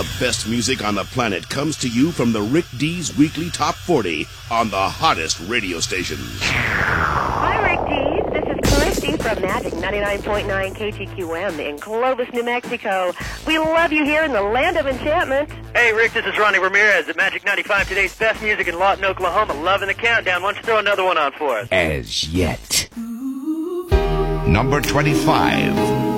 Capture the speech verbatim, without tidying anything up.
The best music on the planet comes to you from the Rick D's Weekly Top forty on the hottest radio station. Hi, Rick D's. This is Christy from Magic ninety-nine point nine K G Q M in Clovis, New Mexico. We love you here in the land of enchantment. Hey, Rick, this is Ronnie Ramirez at Magic ninety-five, today's best music in Lawton, Oklahoma. Loving the countdown. Why don't you throw another one on for us? As yet. Number twenty-five.